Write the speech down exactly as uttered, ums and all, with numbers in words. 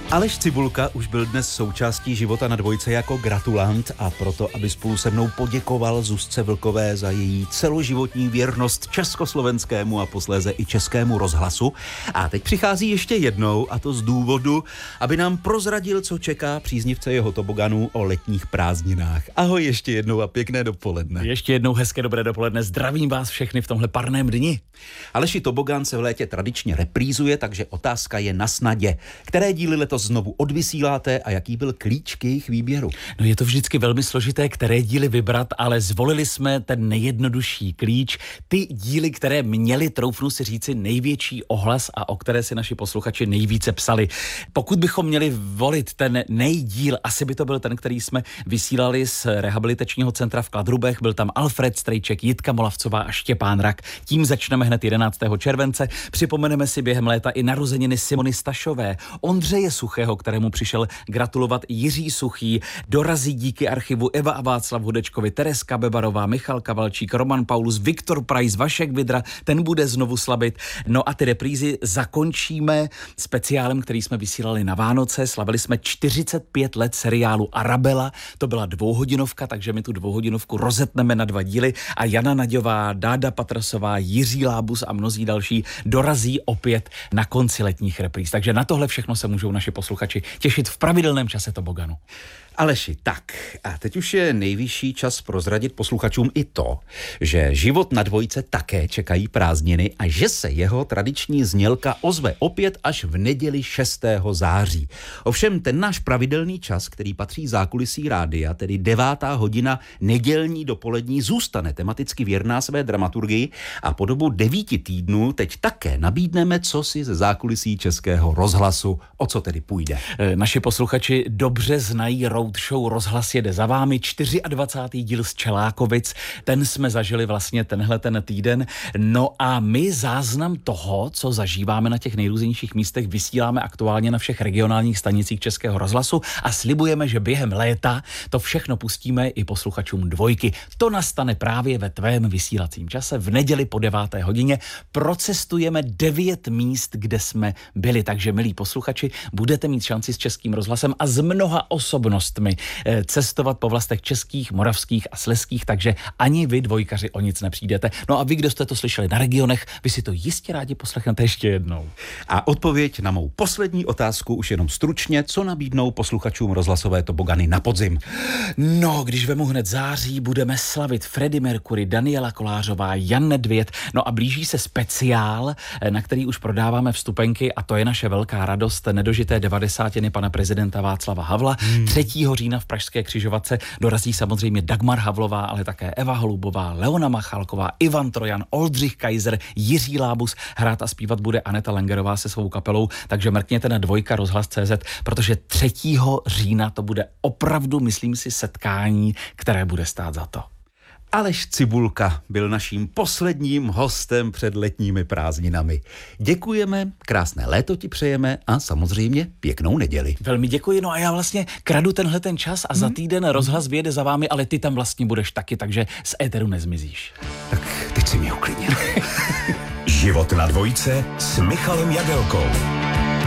Aleš Cibulka už byl dnes součástí Života na dvojce jako gratulant a proto, aby spolu se mnou poděkoval Zuzce Vlkové za její celoživotní věrnost československému a posléze i českému rozhlasu. A teď přichází ještě jednou, a to z důvodu, aby nám prozradil, co čeká příznivce jeho toboganů o letních prázdninách. Ahoj ještě jednou a pěkné dopoledne. Ještě jednou hezké dobré dopoledne. Zdravím vás všechny v tomhle parném dni. Aleši, tobogan se v létě tradičně reprízuje, takže otázka je na snadě. Které díly letos znovu odvysíláte a jaký byl klíč k jejich výběru? No je to vždycky velmi složité, které díly vybrat, ale zvolili jsme ten nejjednodušší klíč. Ty díly, které měly, troufnu si říci, největší ohlas a o které si naši posluchači nejvíce psali. Pokud bychom měli volit ten nejdíl, asi by to byl ten, který jsme vysílali z rehabilitačního centra v Kladrubech. Byl tam Alfred Strejček, Jitka Molavcová a Štěpán Rak. Tím začneme hned jedenáctého července. Připomeneme si během léta i narozeniny Simony Stašové, Ondřeje Suchého, kterému přišel gratulovat Jiří Suchý, dorazí díky archivu Eva a Václav Hudečkovi, Tereska Bebarová, Michal Kavalčík, Roman Paulus, Viktor Preiss, Vašek Vidra, ten bude znovu slavit. No a ty reprízy zakončíme speciálem, který jsme vysílali na Vánoce. Slavili jsme čtyřicet pět let seriálu Arabela. To byla dvouhodinovka, takže my tu dvouhodinovku rozetneme na dva díly a Jana Naďová, Dáda Patrasová, Jiří Lábus a mnozí další dorazí opět na konci letních repríz. Takže na tohle všechno se můžou naši posluchači těšit v pravidelném čase toboganu. Aleši, tak a teď už je nejvyšší čas prozradit posluchačům i to, že Život na dvojce také čekají prázdniny a že se jeho tradiční znělka ozve opět až v neděli šestého září. Ovšem ten náš pravidelný čas, který patří zákulisí rádia, tedy devátá hodina nedělní dopolední, zůstane tematicky věrná své dramaturgii a po dobu devíti týdnů teď také nabídneme cosi ze zákulisí Českého rozhlasu. O co tedy půjde? E, naši posluchači dobře znají show Rozhlas jede za vámi, dvacátý čtvrtý díl z Čelákovic, ten jsme zažili vlastně tenhle ten týden. No a my záznam toho, co zažíváme na těch nejrůznějších místech, vysíláme aktuálně na všech regionálních stanicích Českého rozhlasu a slibujeme, že během léta to všechno pustíme i posluchačům dvojky. To nastane právě ve tvém vysílacím čase v neděli po deváté hodině. Procestujeme devět míst, kde jsme byli, takže milí posluchači, budete mít šanci s Českým rozhlasem a z mnoha osobnostmi cestovat po vlastech českých, moravských a slezských, takže ani vy dvojkaři o nic nepřijdete. No a vy, kdo jste to slyšeli na regionech, vy si to jistě rádi poslechnete ještě jednou. A odpověď na mou poslední otázku už jenom stručně, co nabídnou posluchačům rozhlasové tobogany na podzim. No, když vemu hned září, budeme slavit Freddie Mercury, Daniela Kolářová, Jan Nedvěd, no a blíží se speciál, na který už prodáváme vstupenky a to je naše velká radost, nedožité devadesátiny pana prezidenta Václava Havla. Hmm. třetího října v Pražské Křižovatce dorazí samozřejmě Dagmar Havlová, ale také Eva Holubová, Leona Machálková, Ivan Trojan, Oldřich Kaiser, Jiří Lábus, hrát a zpívat bude Aneta Lengerová se svou kapelou, takže mrkněte na dvojka rozhlas tečka cé zet, protože třetího října to bude opravdu, myslím si, setkání, které bude stát za to. Aleš Cibulka byl naším posledním hostem před letními prázdninami. Děkujeme, krásné léto ti přejeme a samozřejmě pěknou neděli. Velmi děkuji, no a já vlastně kradu tenhle ten čas a hmm. za týden rozhlas vyjede za vámi, ale ty tam vlastně budeš taky, takže z éteru nezmizíš. Tak teď si mě uklidnil. Život na dvojce s Michalem Jagelkou.